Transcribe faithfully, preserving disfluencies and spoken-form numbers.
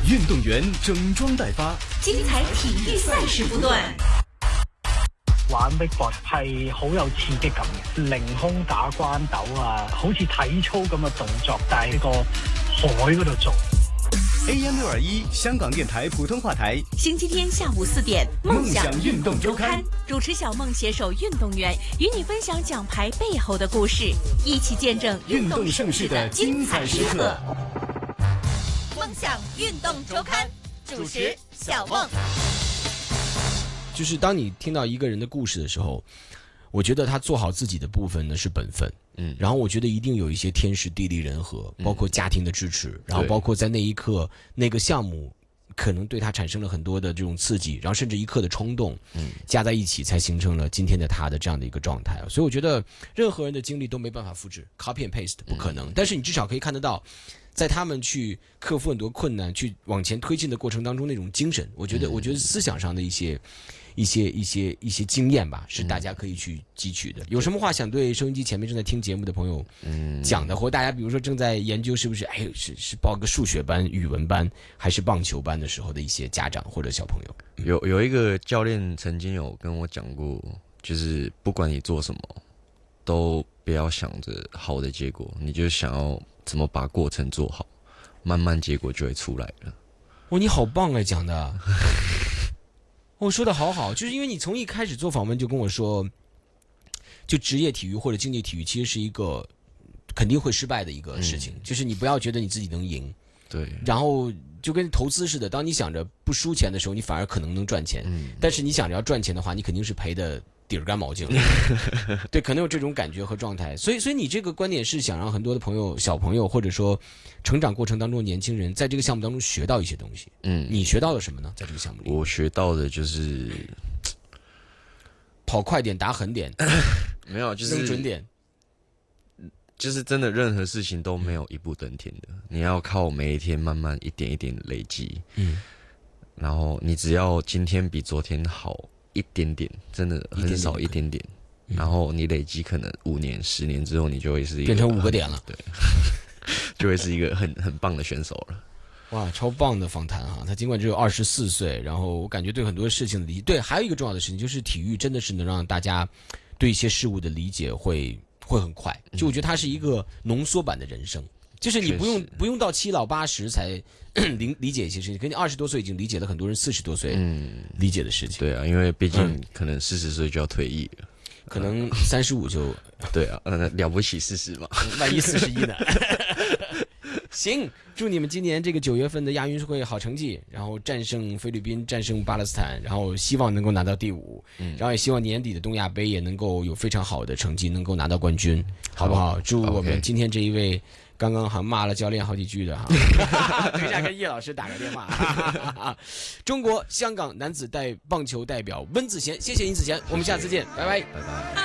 运动员整裝待發， 精彩體育賽事不斷。 玩 wakeboard 係好有刺激感嘅，凌空打關斗啊，好似體操咁嘅動作，但係喺個海嗰度做。 A M 六二一香港電台普通話台， 星期天下午四點，夢想運動週刊，主持小夢攜手運動員，與你分享獎牌背後的故事，一起見證運動盛事的精彩時刻。夢想運動週刊，主持小夢。 就是當你聽到一個人的故事的時候，我覺得他做好自己的部分呢是本分，嗯，然後我覺得一定有一些天時地利人和，包括家庭的支持，嗯、然後包括在那一刻那個項目可能對他產生了很多的這種刺激，然後甚至一刻的衝動，嗯，加在一起才形成了今天的他的這樣的一個狀態。所以我覺得任何人的經歷都沒辦法複製 ，copy and paste 不可能，嗯、但是你至少可以看得到，在他們去克服很多困難、去往前推進的過程當中那種精神，我覺得，嗯、我覺得思想上的一些。一些一些一些經驗吧，是大家可以去汲取的。嗯、有什麼話想對收音機前面正在聽節目的朋友講的，嗯、或大家比如說正在研究是不是哎是是報個數學班、語文班還是棒球班的時候的一些家長或者小朋友。 嗯、有有一個教練曾經有跟我講過，就是不管你做什麼，都不要想着好的結果，你就想要怎麼把過程做好，慢慢結果就會出來了。 哦，你好棒哎，講的。我、哦、說的好好，就是因為你從一開始做訪問就跟我說，就職業體育或者競技體育其實是一個肯定會失敗的一個事情，嗯、就是你不要覺得你自己能贏，對，然後就跟投資似的，當你想着不輸錢的時候，你反而可能能賺錢，嗯、但是你想着要賺錢的話，你肯定是賠的底兒乾毛淨，對，可能有這種感覺和狀態，所以，所以你這個觀點是想讓很多的朋友、小朋友或者說成長過程當中的年輕人，在這個項目當中學到一些東西。嗯，你學到了什麼呢？在這個項目裡， 我學到的就是跑快點、打狠點， 沒有，就是扔準點， 就是真的任何事情都沒有一步登天的，你要靠每一天慢慢一點一點累積。嗯，然後你只要今天比昨天好一點點，真的很少一點點，然後你累積可能五年、十年之後，你就會是一個變成五個點了， 對，就會是一個很很棒的選手了。 哇，超棒的訪談哈！他盡管只有二十四歲，然後我感覺對很多事情的理解，對，還有一個重要的事情就是體育真的是能讓大家對一些事物的理解會會很快。就我覺得它是一個濃縮版的人生，就是你不用不用到七老八十才理理解一些事情，可你二十多歲已經理解了很多人四十多歲理解的事情。 對啊，因為畢竟可能四十歲就要退役了， 可能三十五就對啊，呃，了不起四十嘛， 萬一四十一呢？行，祝你們今年這個九月份的亞運會好成績，然後戰勝菲律賓，戰勝巴勒斯坦，然後希望能夠拿到第五，嗯，然後也希望年底的東亞盃也能夠有非常好的成績，能夠拿到冠軍，好不好？祝我們今天這一位剛剛好像罵了教練好幾句的哈，等一下跟葉老師打個電話。中國香港男子代棒球代表溫子賢，謝謝殷子賢，我們下次見，拜拜，拜拜。